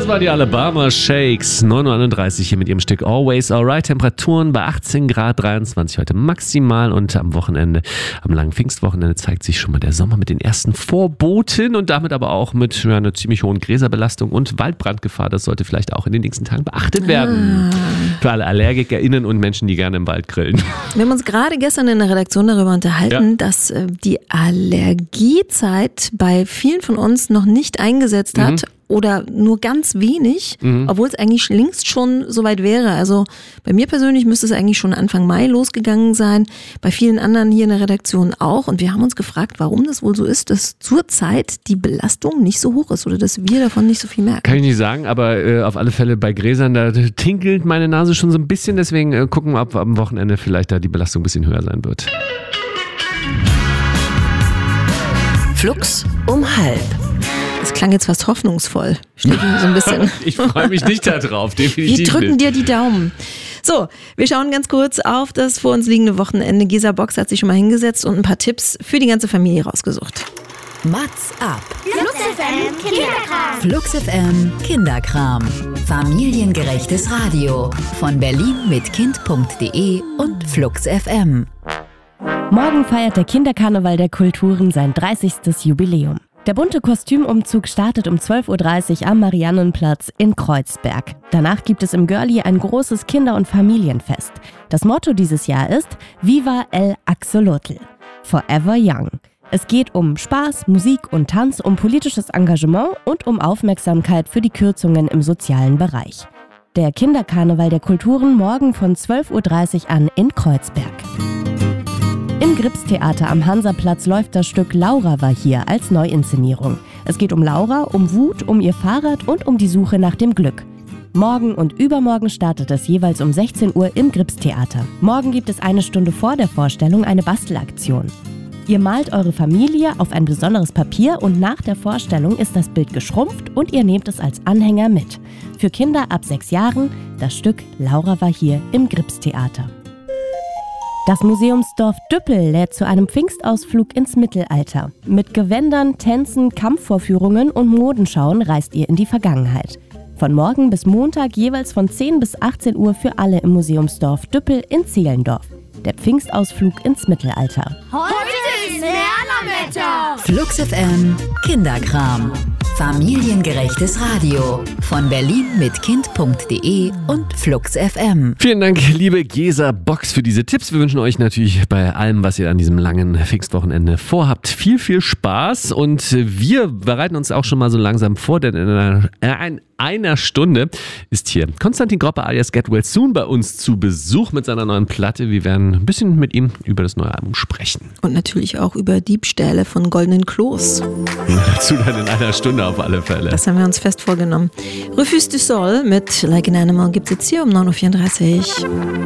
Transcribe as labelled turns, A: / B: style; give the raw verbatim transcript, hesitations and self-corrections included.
A: Das waren die Alabama Shakes, neun Uhr einunddreißig hier mit ihrem Stück Always Alright. Temperaturen bei achtzehn Grad dreiundzwanzig heute maximal und am Wochenende, am langen Pfingstwochenende zeigt sich schon mal der Sommer mit den ersten Vorboten und damit aber auch mit ja, einer ziemlich hohen Gräserbelastung und Waldbrandgefahr. Das sollte vielleicht auch in den nächsten Tagen beachtet werden. Ah. Für alle AllergikerInnen und Menschen, die gerne im Wald grillen.
B: Wir haben uns gerade gestern in der Redaktion darüber unterhalten, ja. dass äh, die Allergiezeit bei vielen von uns noch nicht eingesetzt hat. Mhm. Oder nur ganz wenig, mhm. obwohl es eigentlich längst schon soweit wäre. Also bei mir persönlich müsste es eigentlich schon Anfang Mai losgegangen sein, bei vielen anderen hier in der Redaktion auch. Und wir haben uns gefragt, warum das wohl so ist, dass zurzeit die Belastung nicht so hoch ist oder dass wir davon nicht so viel merken.
A: Kann ich nicht sagen, aber äh, auf alle Fälle bei Gräsern, da tinkelt meine Nase schon so ein bisschen. Deswegen äh, gucken wir, ob am Wochenende vielleicht da die Belastung ein bisschen höher sein wird.
C: Flux um halb.
B: Das klang jetzt fast hoffnungsvoll. Steht so ein bisschen.
A: Ich freue mich nicht darauf, definitiv.
B: Wir drücken
A: nicht.
B: dir die Daumen. So, wir schauen ganz kurz auf das vor uns liegende Wochenende. Gesa Box hat sich schon mal hingesetzt und ein paar Tipps für die ganze Familie rausgesucht.
C: Mats ab.
D: Flux F M Kinderkram.
C: Flux F M Kinderkram. Familiengerechtes Radio. Von Berlin mit Kind punkt de und Flux F M.
E: Morgen feiert der Kinderkarneval der Kulturen sein dreißigstes Jubiläum. Der bunte Kostümumzug startet um zwölf Uhr dreißig am Mariannenplatz in Kreuzberg. Danach gibt es im Görli ein großes Kinder- und Familienfest. Das Motto dieses Jahr ist Viva el Axolotl, Forever Young. Es geht um Spaß, Musik und Tanz, um politisches Engagement und um Aufmerksamkeit für die Kürzungen im sozialen Bereich. Der Kinderkarneval der Kulturen morgen von zwölf Uhr dreißig an in Kreuzberg. Im Gripstheater am Hansaplatz läuft das Stück Laura war hier als Neuinszenierung. Es geht um Laura, um Wut, um ihr Fahrrad und um die Suche nach dem Glück. Morgen und übermorgen startet es jeweils um sechzehn Uhr im Gripstheater. Morgen gibt es eine Stunde vor der Vorstellung eine Bastelaktion. Ihr malt eure Familie auf ein besonderes Papier und nach der Vorstellung ist das Bild geschrumpft und ihr nehmt es als Anhänger mit. Für Kinder ab sechs Jahren das Stück Laura war hier im Gripstheater. Das Museumsdorf Düppel lädt zu einem Pfingstausflug ins Mittelalter. Mit Gewändern, Tänzen, Kampfvorführungen und Modenschauen reist ihr in die Vergangenheit. Von morgen bis Montag jeweils von zehn bis achtzehn Uhr für alle im Museumsdorf Düppel in Zehlendorf. Der Pfingstausflug ins Mittelalter.
D: Heute ist Lernerwetter.
C: Flux F M Kinderkram. Familiengerechtes Radio. Von Berlin mit Kind punkt de und Flux F M.
A: Vielen Dank, liebe Gesa Box, für diese Tipps. Wir wünschen euch natürlich bei allem, was ihr an diesem langen Pfingstwochenende vorhabt, viel, viel Spaß. Und wir bereiten uns auch schon mal so langsam vor, denn in einer, in einer Stunde ist hier Konstantin Groppe alias Get Well Soon bei uns zu Besuch mit seiner neuen Platte. Wir werden ein bisschen mit ihm über das neue Album sprechen.
B: Und natürlich auch über Diebstähle von goldenen Klos.
A: Ja, dazu dann in einer Stunde auf alle Fälle.
B: Das haben wir uns fest vorgenommen. Refus du Sol mit Like an Animal gibt es jetzt hier um neun Uhr vierunddreißig.